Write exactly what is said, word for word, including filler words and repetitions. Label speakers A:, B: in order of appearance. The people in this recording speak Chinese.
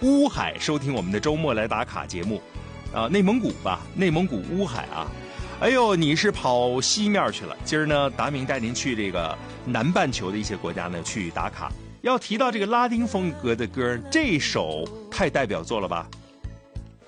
A: 乌海收听我们的周末来打卡节目，啊，内蒙古吧，内蒙古乌海啊。哎呦，你是跑西面去了。今儿呢，达明带您去这个南半球的一些国家呢去打卡。要提到这个拉丁风格的歌，这首太代表作了吧？